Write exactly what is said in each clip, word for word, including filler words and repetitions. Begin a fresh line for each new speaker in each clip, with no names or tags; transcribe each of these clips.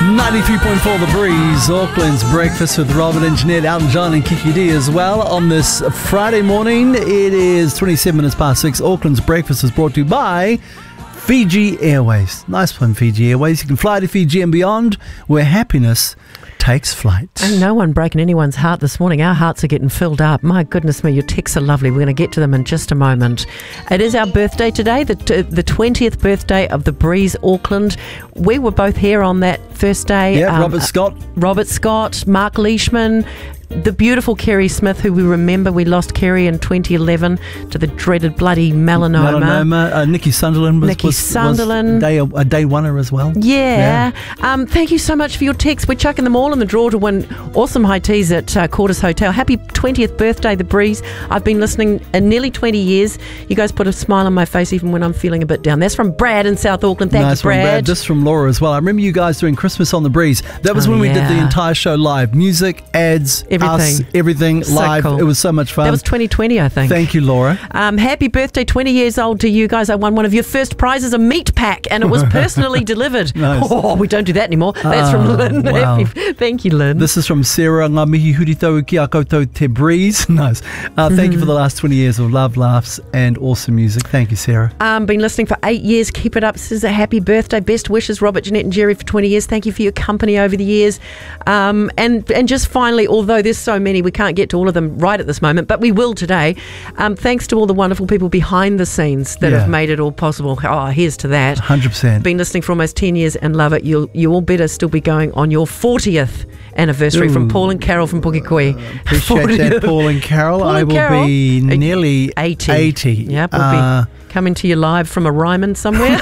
ninety-three point four The Breeze, Auckland's breakfast with Robert and Jeanette, Elton John and Kiki D as well on this Friday morning. It is twenty-seven minutes past six. Auckland's breakfast is brought to you by Fiji Airways. Nice one, Fiji Airways. You can fly to Fiji and beyond, where happiness takes flight.
And no one breaking anyone's heart this morning. Our hearts are getting filled up. My goodness me, your texts are lovely. We're going to get to them in just a moment. It is our birthday today, the t- the twentieth birthday of The Breeze Auckland. We were both here on that first day.
Yeah,
um,
Robert Scott.
Robert Scott, Mark Leishman, the beautiful Kerry Smith, who we remember. We lost Kerry in twenty eleven to the dreaded bloody melanoma.
Melanoma. Uh, Nikki Sunderland was,
Nikki
was,
Sunderland.
was a, day, a day oneer as well.
Yeah. yeah. Um, thank you so much for your text. We're chucking them all in the draw to win awesome high teas at uh, Quarters Hotel. Happy twentieth birthday, The Breeze. I've been listening in nearly twenty years. You guys put a smile on my face even when I'm feeling a bit down. That's from Brad in South Auckland. Thank
nice
you, Brad.
One, Brad. Just from Laura as well. I remember you guys doing Christmas on The Breeze. That was
oh,
when we
yeah.
did the entire show live. Music, ads,
everything.
us, everything
So
live.
cool.
It was so much fun.
That was twenty twenty, I think.
Thank you, Laura.
Um, happy birthday, twenty years old to you guys. I won one of your first prizes, a meat pack, and it was personally delivered.
Nice.
Oh, we don't do that anymore. That's
Oh,
from Lynn.
wow.
Happy, thank you, Lynn.
This is from Sarah. Ngā mihi huri tau ki a koutou te Breeze. Nice. Uh, thank you for the last twenty years of love, laughs, and awesome music. Thank you, Sarah.
Um, been listening for eight years. Keep it up. Says a happy birthday. Best wishes, Robert, Jeanette, and Jerry, for twenty years. Thank you for your company over the years. Um, and and just finally, although there's so many, we can't get to all of them right at this moment, but we will today. Um, thanks to all the wonderful people behind the scenes that
Yeah.
have made it all possible. Oh, here's to that.
one hundred percent.
Been listening for almost ten years and love it. You'll, you all better still be going on your fortieth anniversary. Ooh. From Paul and Carol from Pukekohe.
Uh, appreciate that, Paul and Carol.
Paul
I
and
will
Carol.
be nearly
eighty.
eighty.
Yep, we'll
uh,
be coming to you live from a Ryman somewhere.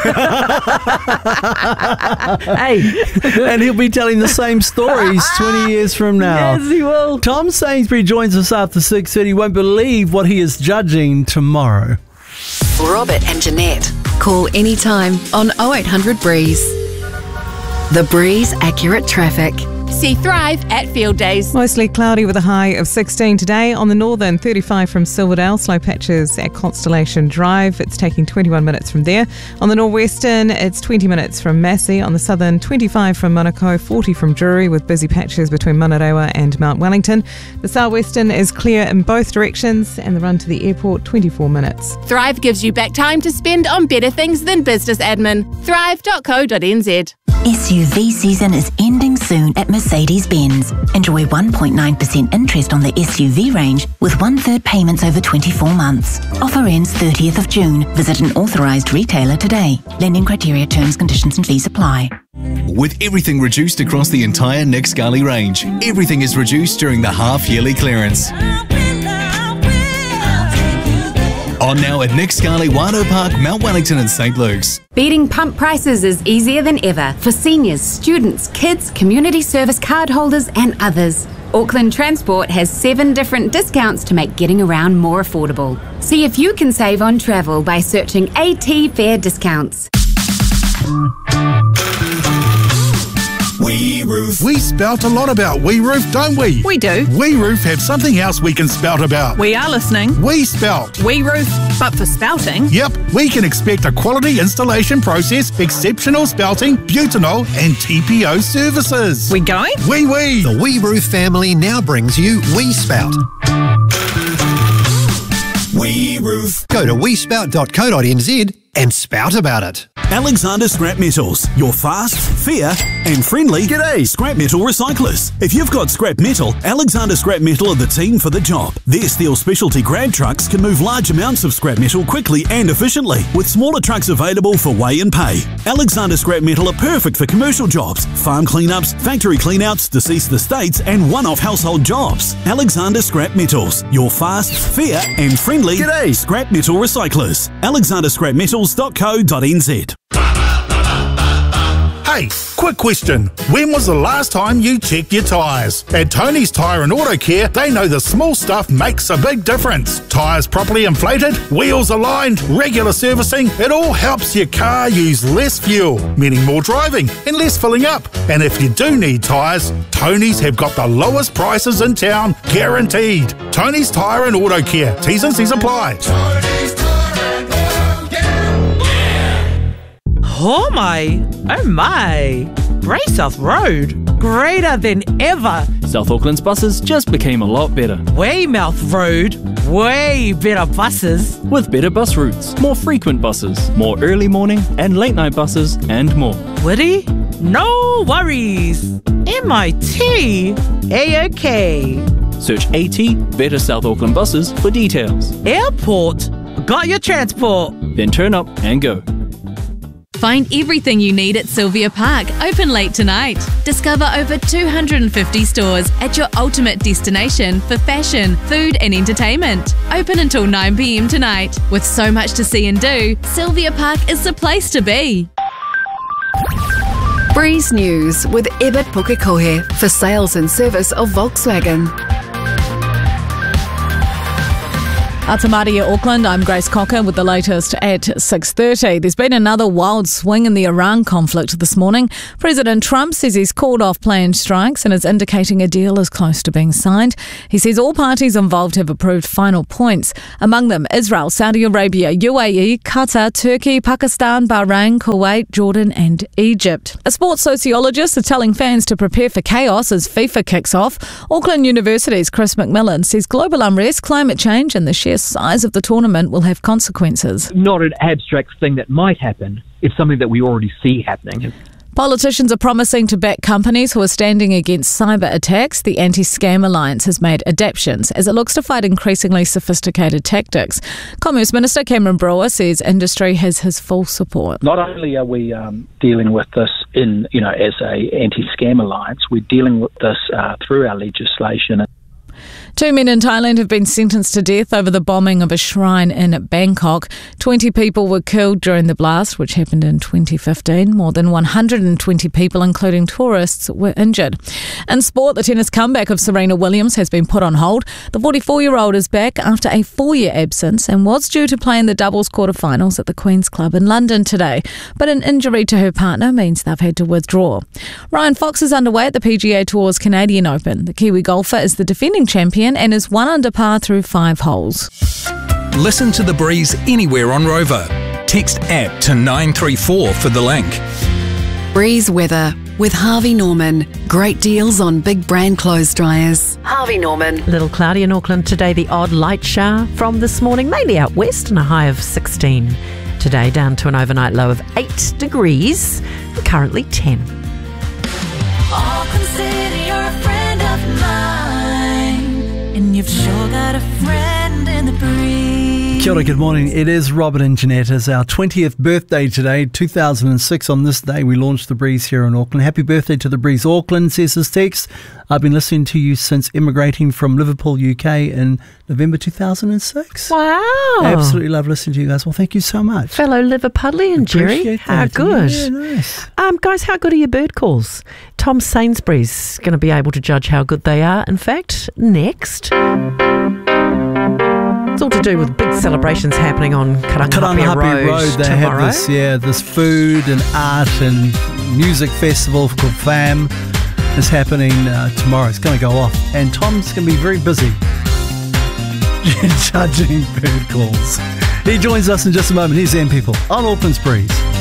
Hey.
And he'll be telling the same stories twenty years from now.
Yes, he will.
Tom Sainsbury joins us after six thirty. Won't believe what he is judging tomorrow.
Robert and Jeanette. Call anytime on oh eight hundred Breeze. The Breeze Accurate Traffic.
See Thrive at Field Days.
Mostly cloudy with a high of sixteen today. On the northern, thirty-five from Silverdale. Slow patches at Constellation Drive. It's taking twenty-one minutes from there. On the northwestern, it's twenty minutes from Massey. On the southern, twenty-five from Manukau, forty from Drury, with busy patches between Manarewa and Mount Wellington. The southwestern is clear in both directions, and the run to the airport, twenty-four minutes.
Thrive gives you back time to spend on better things than business admin. thrive dot co dot n z.
S U V season is ending soon at Mercedes-Benz. Enjoy one point nine percent interest on the S U V range with one-third payments over twenty-four months. Offer ends thirtieth of June. Visit an authorised retailer today. Lending criteria, terms, conditions and fees apply.
With everything reduced across the entire Nick Scali range, everything is reduced during the half-yearly clearance. On now at Nick Scali, Wano Park, Mount Wellington and St Luke's.
Beating pump prices is easier than ever for seniors, students, kids, community service card holders and others. Auckland Transport has seven different discounts to make getting around more affordable. See if you can save on travel by searching AT Fair Discounts.
We Roof. We spout a lot about We Roof, don't we?
We do.
We Roof have something else we can spout about.
We are listening.
We spout.
We Roof, but for spouting.
Yep, we can expect a quality installation process, exceptional spouting, butanol and T P O services.
We going?
We we.
The We Roof family now brings you We Spout.
We Roof.
Go to we spout dot co dot n z and spout about it.
Alexander Scrap Metals, your fast, fair and friendly G'day scrap metal recyclers. If you've got scrap metal, Alexander Scrap Metal are the team for the job. Their steel specialty grab trucks can move large amounts of scrap metal quickly and efficiently, with smaller trucks available for weigh and pay. Alexander Scrap Metal are perfect for commercial jobs, farm cleanups, factory cleanouts, deceased estates and one-off household jobs. Alexander Scrap Metals, your fast, fair and friendly G'day scrap metal recyclers. alexander scrap metals dot co dot n z.
Hey, quick question. When was the last time you checked your tyres? At Tony's Tyre and Auto Care, they know the small stuff makes a big difference. Tyres properly inflated, wheels aligned, regular servicing, it all helps your car use less fuel, meaning more driving and less filling up. And if you do need tyres, Tony's have got the lowest prices in town, guaranteed. Tony's Tyre and Auto Care. T's and C's apply. Tony's Tyre and Auto Care.
Oh my, oh my.
Braesouth Road? Greater than ever.
South Auckland's buses just became a lot better.
Weymouth Road? Way better buses.
With better bus routes, more frequent buses, more early morning and late night buses, and more.
Whitty? No worries. M I T? A-OK.
Search AT Better South Auckland Buses for details.
Airport? Got your transport.
Then turn up and go.
Find everything you need at Sylvia Park, open late tonight. Discover over two hundred fifty stores at your ultimate destination for fashion, food and entertainment. Open until nine p.m. tonight. With so much to see and do, Sylvia Park is the place to be.
Breeze News with Ebert Pukekohe for sales and service of Volkswagen.
Atamaria, Auckland, I'm Grace Cocker with the latest at six thirty. There's been another wild swing in the Iran conflict this morning. President Trump says he's called off planned strikes and is indicating a deal is close to being signed. He says all parties involved have approved final points, among them Israel, Saudi Arabia, U A E, Qatar, Turkey, Pakistan, Bahrain, Kuwait, Jordan and Egypt. A sports sociologist is telling fans to prepare for chaos as FIFA kicks off. Auckland University's Chris McMillan says global unrest, climate change and the sheer size of the tournament will have consequences.
Not an abstract thing that might happen. It's something that we already see happening.
Politicians are promising to back companies who are standing against cyber attacks. The Anti-Scam Alliance has made adaptations as it looks to fight increasingly sophisticated tactics. Commerce Minister Cameron Brewer says industry has his full support.
Not only are we um, dealing with this in, you know, as a Anti-Scam Alliance, we're dealing with this uh, through our legislation.
Two men in Thailand have been sentenced to death over the bombing of a shrine in Bangkok. twenty people were killed during the blast, which happened in twenty fifteen. More than one hundred twenty people, including tourists, were injured. In sport, the tennis comeback of Serena Williams has been put on hold. The forty-four-year-old is back after a four-year absence and was due to play in the doubles quarterfinals at the Queen's Club in London today. But an injury to her partner means they've had to withdraw. Ryan Fox is underway at the P G A Tour's Canadian Open. The Kiwi golfer is the defending champion and is one under par through five holes.
Listen to The Breeze anywhere on Rover. Text app to nine three four for the link.
Breeze weather with Harvey Norman. Great deals on big brand clothes dryers. Harvey Norman.
A little cloudy in Auckland today. The odd light shower from this morning, mainly out west, and a high of sixteen. Today down to an overnight low of eight degrees, and currently ten.
Auckland City, you're a friend of mine. And you've sure got a friend in the breeze.
Kia ora, good morning. It is Robert and Jeanette. It's our twentieth birthday today, two thousand six. On this day, we launched The Breeze here in Auckland. Happy birthday to The Breeze Auckland, says this text. I've been listening to you since immigrating from Liverpool, U K in November two thousand six.
Wow.
Absolutely love listening to you guys. Well, thank you so much.
Fellow Liverpudlian, Jerry.
Appreciate
How
that.
good.
Yeah, nice.
Um, guys, how good are your bird calls? Tom Sainsbury's going to be able to judge how good they are, in fact, next. It's all to do with big celebrations happening on Karangahape Road,
Road. They
tomorrow.
have this, yeah, this food and art and music festival called FAM is happening uh, tomorrow. It's going to go off, and Tom's going to be very busy judging bird calls. He joins us in just a moment. Here's Zen People on Auckland's Breeze.